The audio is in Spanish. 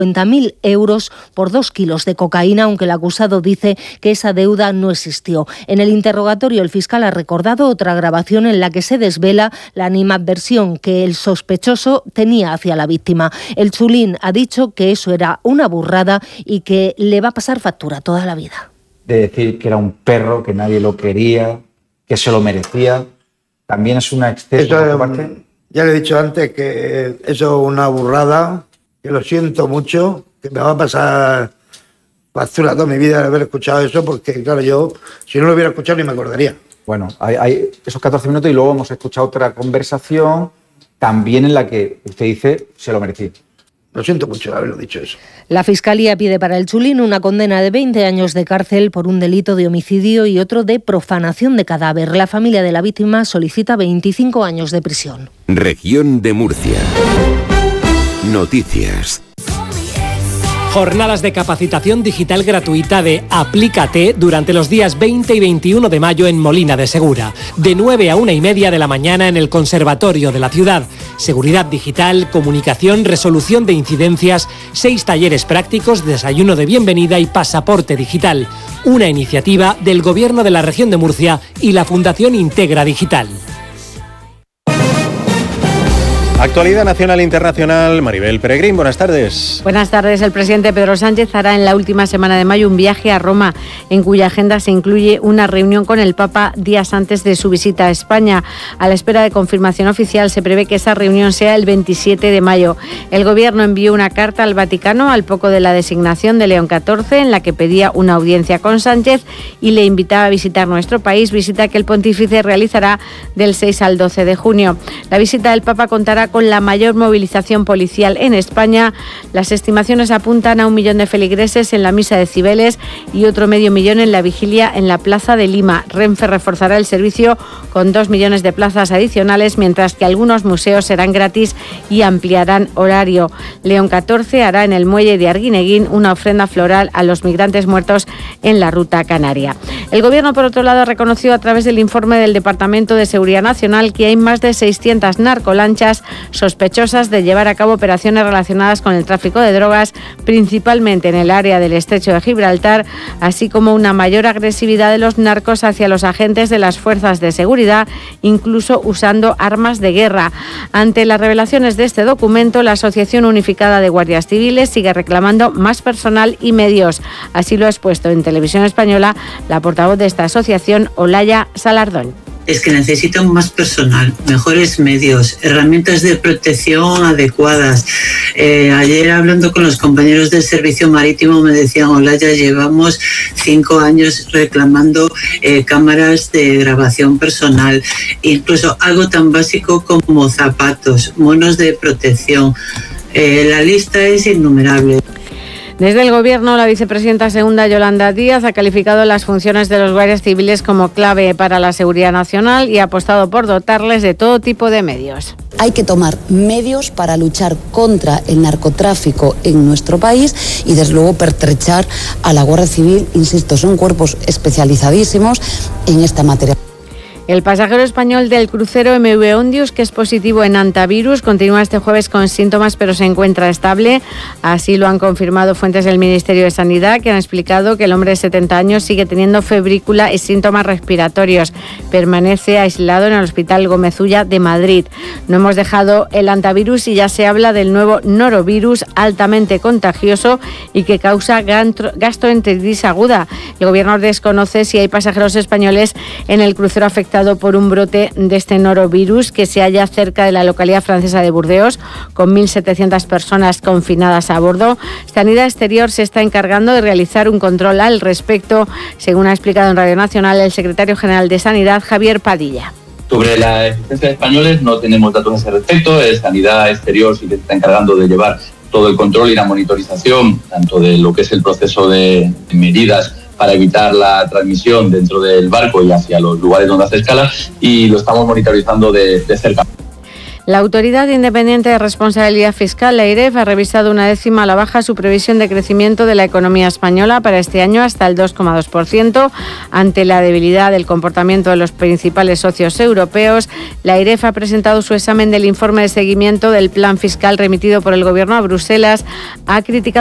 50.000 euros por 2 kilos de cocaína, aunque el acusado dice que esa deuda no existió. En el interrogatorio, el fiscal ha recordado otra grabación en la que se desvela la animadversión que el sospechoso tenía hacia la víctima. El chulín ha dicho que eso era una burrada y que le va a pasar factura toda la vida. De decir que era un perro, que nadie lo quería, que se lo merecía, también es una exceso por tu parte. Ya le he dicho antes que eso es una burrada, que lo siento mucho, que me va a pasar factura toda mi vida de haber escuchado eso, porque claro, yo si no lo hubiera escuchado ni me acordaría. Bueno, hay esos 14 minutos y luego hemos escuchado otra conversación también en la que usted dice se lo merecía. Lo siento mucho de haberlo dicho eso. La Fiscalía pide para el chulín una condena de 20 años de cárcel por un delito de homicidio y otro de profanación de cadáver. La familia de la víctima solicita 25 años de prisión. Región de Murcia. Noticias. Jornadas de capacitación digital gratuita de Aplícate durante los días 20 y 21 de mayo en Molina de Segura. De 9 a 1:30 de la mañana en el Conservatorio de la ciudad. Seguridad digital, comunicación, resolución de incidencias, 6 talleres prácticos, desayuno de bienvenida y pasaporte digital. Una iniciativa del Gobierno de la Región de Murcia y la Fundación Integra Digital. Actualidad nacional e internacional, Maribel Peregrín, buenas tardes. Buenas tardes. El presidente Pedro Sánchez hará en la última semana de mayo un viaje a Roma, en cuya agenda se incluye una reunión con el Papa días antes de su visita a España. A la espera de confirmación oficial, se prevé que esa reunión sea el 27 de mayo. El Gobierno envió una carta al Vaticano al poco de la designación de León XIV, en la que pedía una audiencia con Sánchez y le invitaba a visitar nuestro país, visita que el pontífice realizará del 6 al 12 de junio. La visita del Papa contará con la mayor movilización policial en España. Las estimaciones apuntan a 1 millón de feligreses en la misa de Cibeles y otro 500.000 en la vigilia en la Plaza de Lima. Renfe reforzará el servicio con 2 millones de plazas adicionales, mientras que algunos museos serán gratis y ampliarán horario. León XIV hará en el muelle de Arguineguín una ofrenda floral a los migrantes muertos en la ruta canaria. El Gobierno, por otro lado, ha reconocido a través del informe del Departamento de Seguridad Nacional que hay más de 600 narcolanchas sospechosas de llevar a cabo operaciones relacionadas con el tráfico de drogas, principalmente en el área del Estrecho de Gibraltar, así como una mayor agresividad de los narcos hacia los agentes de las fuerzas de seguridad, incluso usando armas de guerra. Ante las revelaciones de este documento, la Asociación Unificada de Guardias Civiles sigue reclamando más personal y medios. Así lo ha expuesto en Televisión Española la portavoz de esta asociación, Olaya Salardón. Es que necesitan más personal, mejores medios, herramientas de protección adecuadas. Ayer hablando con los compañeros del servicio marítimo me decían, Olaya, llevamos 5 años reclamando cámaras de grabación personal, incluso algo tan básico como zapatos, monos de protección. La lista es innumerable. Desde el Gobierno, la vicepresidenta segunda, Yolanda Díaz, ha calificado las funciones de los guardias civiles como clave para la seguridad nacional y ha apostado por dotarles de todo tipo de medios. Hay que tomar medios para luchar contra el narcotráfico en nuestro país y, desde luego, pertrechar a la Guardia Civil. Insisto, son cuerpos especializadísimos en esta materia. El pasajero español del crucero MV Ondius, que es positivo en hantavirus, continúa este jueves con síntomas pero se encuentra estable. Así lo han confirmado fuentes del Ministerio de Sanidad, que han explicado que el hombre de 70 años sigue teniendo febrícula y síntomas respiratorios. Permanece aislado en el Hospital Gómez Ulla de Madrid. No hemos dejado el hantavirus y ya se habla del nuevo norovirus, altamente contagioso y que causa gastroenteritis aguda. El Gobierno desconoce si hay pasajeros españoles en el crucero afectado por un brote de este norovirus que se halla cerca de la localidad francesa de Burdeos, con 1.700 personas confinadas a bordo. Sanidad Exterior se está encargando de realizar un control al respecto, según ha explicado en Radio Nacional el secretario general de Sanidad, Javier Padilla. Sobre la existencia de españoles no tenemos datos a ese respecto. Sanidad Exterior sí que se está encargando de llevar todo el control y la monitorización, tanto de lo que es el proceso de medidas para evitar la transmisión dentro del barco y hacia los lugares donde hace escala, y lo estamos monitorizando de cerca. La Autoridad Independiente de Responsabilidad Fiscal, la AIREF, ha revisado una décima a la baja su previsión de crecimiento de la economía española para este año hasta el 2,2%. Ante la debilidad del comportamiento de los principales socios europeos, la AIREF ha presentado su examen del informe de seguimiento del plan fiscal remitido por el Gobierno a Bruselas. Ha criticado